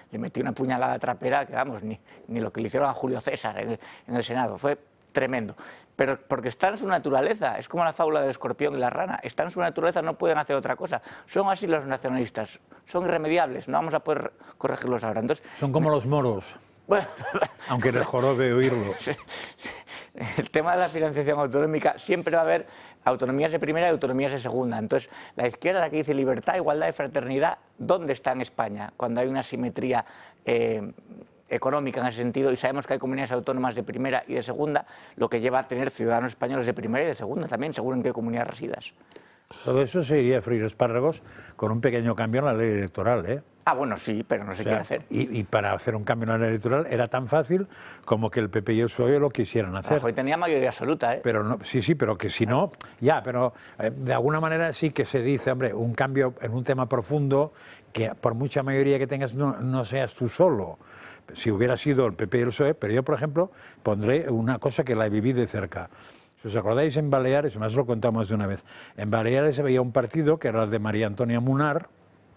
le metió una puñalada trapera que, vamos, ni lo que le hicieron a Julio César en el Senado. Fue tremendo. Pero porque está en su naturaleza, es como la fábula del escorpión y la rana, está en su naturaleza, no pueden hacer otra cosa. Son así los nacionalistas, son irremediables, no vamos a poder corregirlos ahora. Entonces, son como los moros, bueno, aunque les jorobe oírlo. El tema de la financiación autonómica, siempre va a haber autonomías de primera y autonomías de segunda. Entonces, la izquierda que dice libertad, igualdad y fraternidad, ¿dónde está en España cuando hay una simetría económica en ese sentido? Y sabemos que hay comunidades autónomas de primera y de segunda, lo que lleva a tener ciudadanos españoles de primera y de segunda también, según en qué comunidad residas. Todo eso se iría a freír espárragos con un pequeño cambio en la ley electoral, ¿eh? Ah, bueno, sí, pero no se quiere hacer. Y para hacer un cambio en la ley electoral era tan fácil como que el PP y el PSOE lo quisieran hacer. Hoy tenía mayoría absoluta, ¿eh? Pero no, sí, pero que si no, ya, pero de alguna manera sí que se dice, hombre, un cambio en un tema profundo, que por mucha mayoría que tengas no seas tú solo. Si hubiera sido el PP y el PSOE, pero yo, por ejemplo, pondré una cosa que la viví de cerca. Si os acordáis, en Baleares, más lo contamos de una vez, en Baleares había un partido que era el de María Antonia Munar,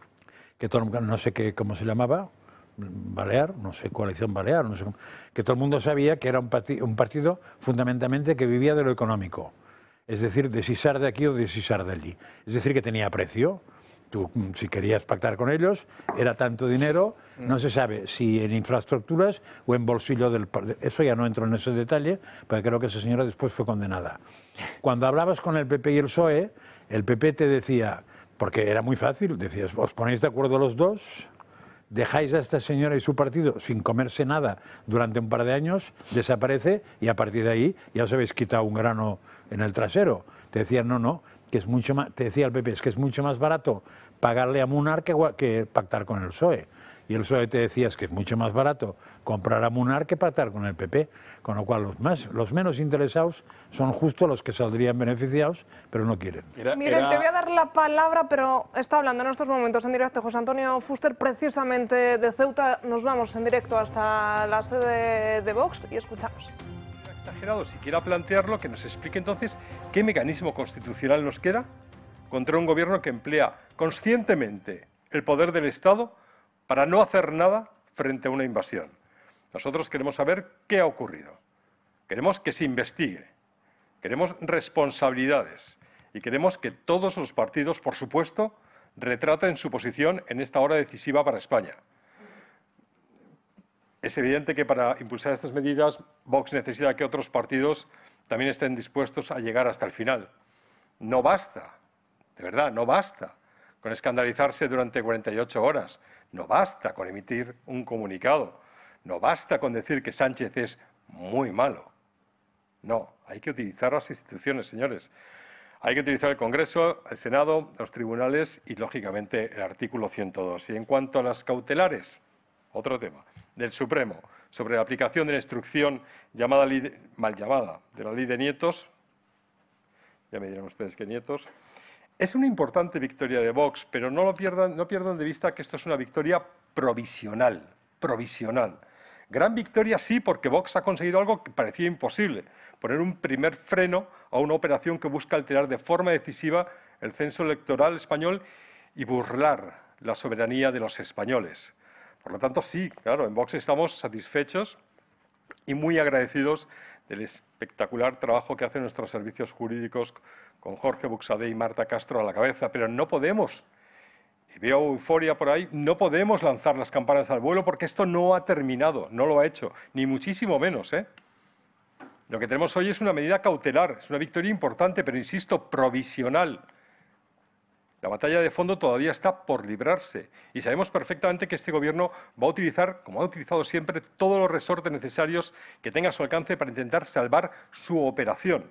que todo, no sé qué, cómo se llamaba, Balear, no sé, Coalición Balear, no sé cómo, que todo el mundo sabía que era un partido fundamentalmente que vivía de lo económico, es decir, de sisar de aquí o de sisar de allí, es decir, que tenía precio. Tú, si querías pactar con ellos, era tanto dinero, no se sabe si en infraestructuras o en bolsillo del... Eso ya no entro en ese detalle, porque creo que esa señora después fue condenada. Cuando hablabas con el PP y el PSOE, el PP te decía, porque era muy fácil, decías, os ponéis de acuerdo los dos, dejáis a esta señora y su partido sin comerse nada durante un par de años, desaparece y a partir de ahí ya os habéis quitado un grano en el trasero. Te decían, no, que es mucho más, te decía el PP, es que es mucho más barato pagarle a Munar que pactar con el PSOE. Y el PSOE te decía, es que es mucho más barato comprar a Munar que pactar con el PP. Con lo cual, los menos interesados son justo los que saldrían beneficiados, pero no quieren. Miguel, te voy a dar la palabra, pero está hablando en estos momentos en directo José Antonio Fuster, precisamente de Ceuta. Nos vamos en directo hasta la sede de Vox y escuchamos. Exagerado, si quiera plantearlo, que nos explique entonces qué mecanismo constitucional nos queda contra un gobierno que emplea conscientemente el poder del Estado para no hacer nada frente a una invasión. Nosotros queremos saber qué ha ocurrido. Queremos que se investigue. Queremos responsabilidades. Y queremos que todos los partidos, por supuesto, retraten su posición en esta hora decisiva para España. Es evidente que para impulsar estas medidas, Vox necesita que otros partidos también estén dispuestos a llegar hasta el final. No basta, de verdad, no basta con escandalizarse durante 48 horas. No basta con emitir un comunicado. No basta con decir que Sánchez es muy malo. No, hay que utilizar las instituciones, señores. Hay que utilizar el Congreso, el Senado, los tribunales y, lógicamente, el artículo 102. Y en cuanto a las cautelares, otro tema, del Supremo, sobre la aplicación de la instrucción mal llamada de la ley de nietos, ya me dirán ustedes que nietos, es una importante victoria de Vox, pero no pierdan de vista que esto es una victoria provisional. Gran victoria sí, porque Vox ha conseguido algo que parecía imposible, poner un primer freno a una operación que busca alterar de forma decisiva el censo electoral español y burlar la soberanía de los españoles. Por lo tanto, sí, claro, en Vox estamos satisfechos y muy agradecidos del espectacular trabajo que hacen nuestros servicios jurídicos con Jorge Buxadé y Marta Castro a la cabeza, pero no podemos, y veo euforia por ahí, no podemos lanzar las campanas al vuelo porque esto no ha terminado, no lo ha hecho, ni muchísimo menos, ¿eh? Lo que tenemos hoy es una medida cautelar, es una victoria importante, pero insisto, provisional. La batalla de fondo todavía está por librarse y sabemos perfectamente que este Gobierno va a utilizar, como ha utilizado siempre, todos los resortes necesarios que tenga a su alcance para intentar salvar su operación.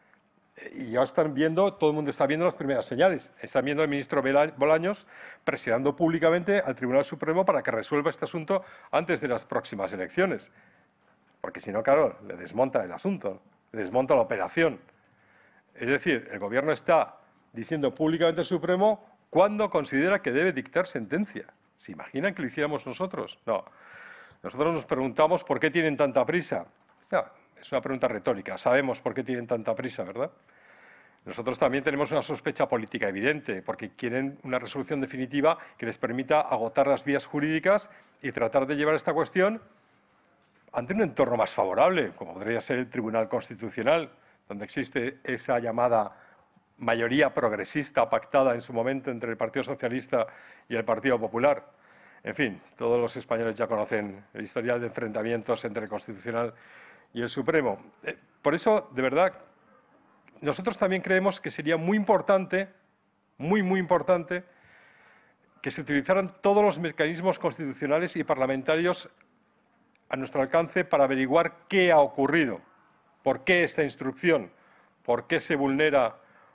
Y ya están viendo, todo el mundo está viendo las primeras señales. Están viendo al ministro Bolaños presionando públicamente al Tribunal Supremo para que resuelva este asunto antes de las próximas elecciones. Porque si no, claro, le desmonta el asunto, le desmonta la operación. Es decir, el Gobierno está diciendo públicamente al Supremo cuándo considera que debe dictar sentencia. ¿Se imaginan que lo hiciéramos nosotros? No. Nosotros nos preguntamos por qué tienen tanta prisa. No, es una pregunta retórica. Sabemos por qué tienen tanta prisa, ¿verdad? Nosotros también tenemos una sospecha política evidente, porque quieren una resolución definitiva que les permita agotar las vías jurídicas y tratar de llevar esta cuestión ante un entorno más favorable, como podría ser el Tribunal Constitucional, donde existe esa llamada mayoría progresista pactada en su momento entre el Partido Socialista y el Partido Popular. En fin, todos los españoles ya conocen el historial de enfrentamientos entre el Constitucional y el Supremo. Por eso, de verdad, nosotros también creemos que sería muy importante, muy importante, que se utilizaran todos los mecanismos constitucionales y parlamentarios a nuestro alcance para averiguar qué ha ocurrido, por qué esta instrucción, por qué se vulnera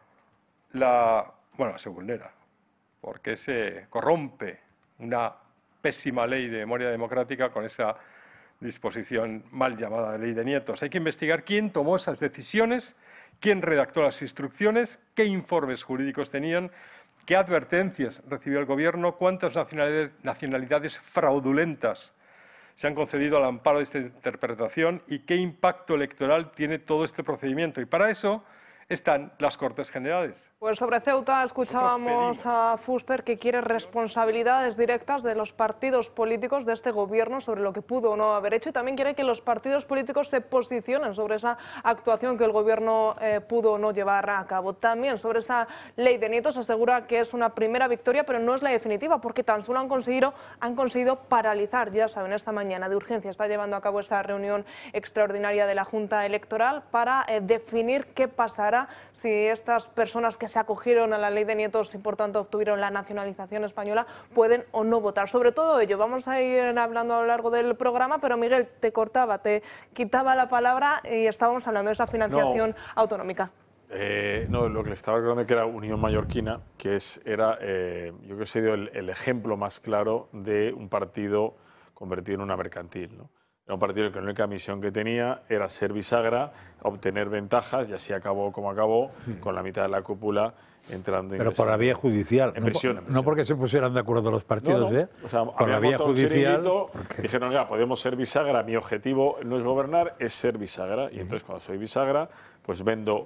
por qué se corrompe una pésima ley de memoria democrática con esa disposición mal llamada ley de nietos. Hay que investigar quién tomó esas decisiones, quién redactó las instrucciones, qué informes jurídicos tenían, qué advertencias recibió el Gobierno, cuántas nacionalidades fraudulentas se han concedido al amparo de esta interpretación y qué impacto electoral tiene todo este procedimiento. Y para eso están las Cortes Generales. Pues sobre Ceuta escuchábamos a Fuster, que quiere responsabilidades directas de los partidos políticos de este gobierno sobre lo que pudo o no haber hecho, y también quiere que los partidos políticos se posicionen sobre esa actuación que el gobierno pudo o no llevar a cabo. También sobre esa ley de nietos asegura que es una primera victoria, pero no es la definitiva, porque tan solo han conseguido paralizar. Ya saben, esta mañana de urgencia está llevando a cabo esa reunión extraordinaria de la Junta Electoral para definir qué pasará si estas personas que se acogieron a la ley de nietos y por tanto obtuvieron la nacionalización española pueden o no votar. Sobre todo ello vamos a ir hablando a lo largo del programa, pero Miguel, te cortaba, te quitaba la palabra y estábamos hablando de esa financiación autonómica. No, lo que le estaba recordando que era Unión Mallorquina, que era, yo creo que ha sido el ejemplo más claro de un partido convertido en una mercantil, ¿no? Era un partido que la única misión que tenía era ser bisagra, obtener ventajas, y así acabó como acabó, con la mitad de la cúpula entrando. Pero por la vía judicial, en prisión. No porque se pusieran de acuerdo los partidos, no. O sea, por la vía judicial. Dijeron, ya, podemos ser bisagra, mi objetivo no es gobernar, es ser bisagra. Y entonces cuando soy bisagra, pues vendo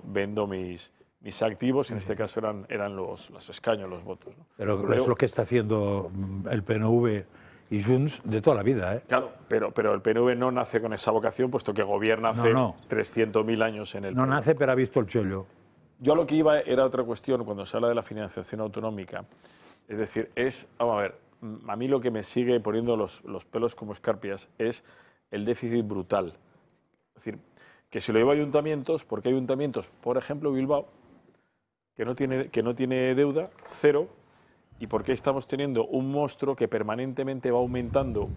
mis activos, en este caso eran los escaños, los votos, ¿no? Pero es lo que está haciendo el PNV y Junts de toda la vida, ¿eh? Claro, pero el PNV no nace con esa vocación, puesto que gobierna hace 300.000 años en el No nace, pero ha visto el chollo. Yo a lo que iba era otra cuestión cuando se habla de la financiación autonómica. Es decir, vamos a ver, a mí lo que me sigue poniendo los pelos como escarpias es el déficit brutal. Es decir, que si lo llevo a ayuntamientos, porque hay ayuntamientos, por ejemplo Bilbao, que no tiene deuda, cero. ¿Y por qué estamos teniendo un monstruo que permanentemente va aumentando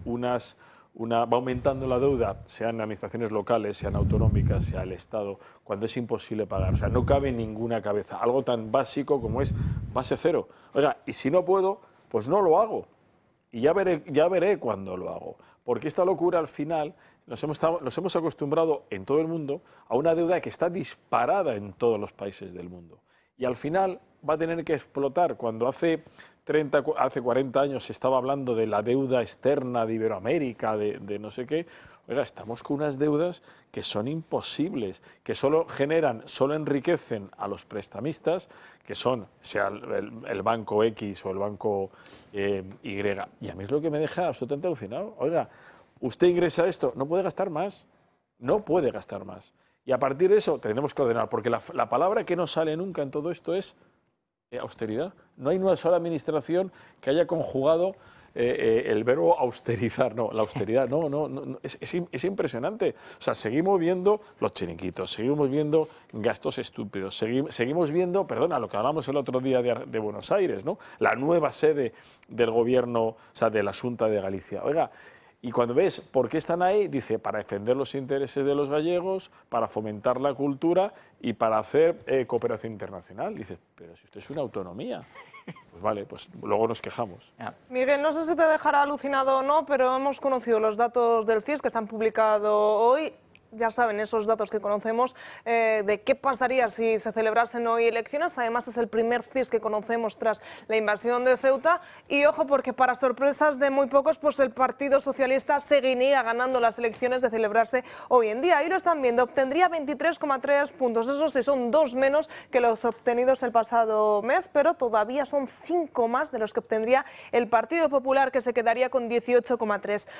va aumentando la deuda, sean administraciones locales, sean autonómicas, sea el Estado, cuando es imposible pagar? O sea, no cabe en ninguna cabeza. Algo tan básico como es base cero. Oiga, y si no puedo, pues no lo hago. Y ya veré cuándo lo hago. Porque esta locura al final nos hemos acostumbrado en todo el mundo a una deuda que está disparada en todos los países del mundo. Y al final va a tener que explotar. Cuando hace 40 años se estaba hablando de la deuda externa de Iberoamérica, de no sé qué. Oiga, estamos con unas deudas que son imposibles, que solo enriquecen a los prestamistas, que son, sea el banco X o el banco Y. Y a mí es lo que me deja absolutamente alucinado. Oiga, usted ingresa esto, no puede gastar más. No puede gastar más. Y a partir de eso tenemos que ordenar, porque la palabra que no sale nunca en todo esto es austeridad. No hay una sola administración que haya conjugado el verbo austerizar. No, la austeridad, no. Es impresionante. O sea, seguimos viendo los chiringuitos, seguimos viendo gastos estúpidos, seguimos viendo, perdona, lo que hablamos el otro día de Buenos Aires, ¿no? La nueva sede del gobierno, o sea, de la Xunta de Galicia. Oiga, y cuando ves por qué están ahí, dice, para defender los intereses de los gallegos, para fomentar la cultura y para hacer cooperación internacional. Dice, pero si usted es una autonomía. Pues vale, pues luego nos quejamos. Miguel, no sé si te dejará alucinado o no, pero hemos conocido los datos del CIS que se han publicado hoy. ya saben, esos datos que conocemos de qué pasaría si se celebrasen hoy elecciones. Además, es el primer CIS que conocemos tras la invasión de Ceuta. Y ojo, porque para sorpresas de muy pocos, pues el Partido Socialista seguiría ganando las elecciones de celebrarse hoy en día. Ahí lo están viendo, obtendría 23,3 puntos. Eso sí, son 2 menos que los obtenidos el pasado mes, pero todavía son 5 más de los que obtendría el Partido Popular, que se quedaría con 18,3.